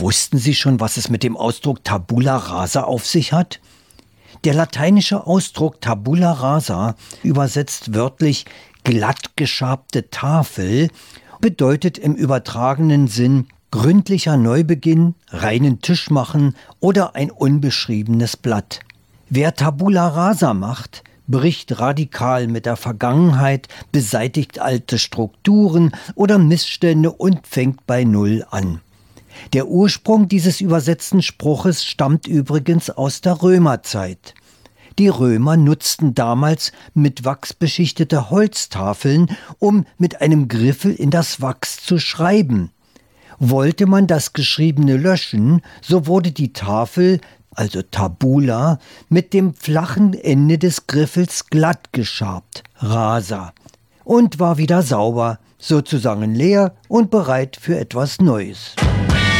Wussten Sie schon, was es mit dem Ausdruck Tabula rasa auf sich hat? Der lateinische Ausdruck Tabula rasa, übersetzt wörtlich glatt geschabte Tafel, bedeutet im übertragenen Sinn gründlicher Neubeginn, reinen Tisch machen oder ein unbeschriebenes Blatt. Wer Tabula rasa macht, bricht radikal mit der Vergangenheit, beseitigt alte Strukturen oder Missstände und fängt bei Null an. Der Ursprung dieses übersetzten Spruches stammt übrigens aus der Römerzeit. Die Römer nutzten damals mit Wachs beschichtete Holztafeln, um mit einem Griffel in das Wachs zu schreiben. Wollte man das Geschriebene löschen, so wurde die Tafel, also Tabula, mit dem flachen Ende des Griffels glatt geschabt, rasa, und war wieder sauber, sozusagen leer und bereit für etwas Neues.